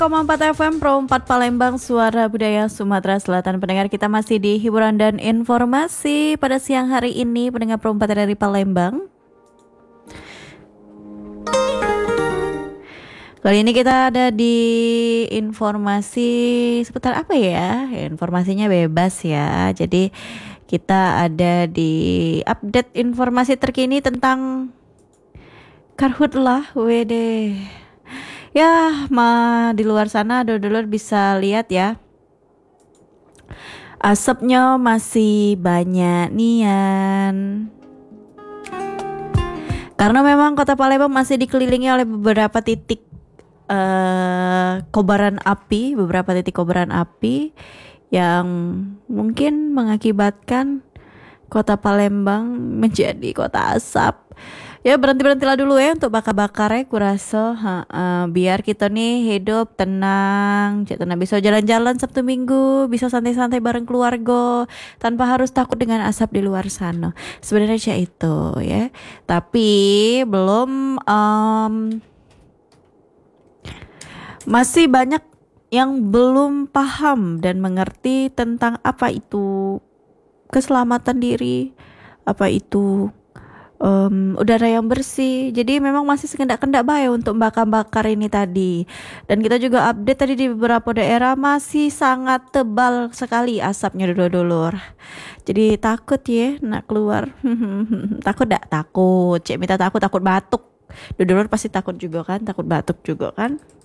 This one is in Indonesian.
4 FM Pro 4 Palembang, Suara Budaya Sumatera Selatan. Pendengar, kita masih di hiburan dan informasi pada siang hari ini. Pendengar Pro 4 dari Palembang, kali ini kita ada di informasi seputar apa ya? Informasinya bebas ya. Jadi kita ada di update informasi terkini tentang Karhutlah WD. Ya, di luar sana dulur-dulur bisa lihat ya, asapnya masih banyak nian. Karena memang Kota Palembang masih dikelilingi oleh beberapa titik kobaran api yang mungkin mengakibatkan Kota Palembang menjadi kota asap. Ya, berhentilah dulu ya untuk bakar-bakar ya, kurasa biar kita nih hidup tenang, bisa jalan-jalan Sabtu Minggu, bisa santai-santai bareng keluarga tanpa harus takut dengan asap di luar sana. Sebenarnya itu ya, tapi belum masih banyak yang belum paham dan mengerti tentang apa itu keselamatan diri, apa itu udara yang bersih. Jadi memang masih sekendak-kendak baik untuk bakar-bakar ini tadi. Dan kita juga update tadi di beberapa daerah masih sangat tebal sekali asapnya dulur-dulur. Jadi takut ya nak keluar. Takut dak? Takut. Cek minta takut batuk. Dulur pasti takut juga kan? Takut batuk juga kan?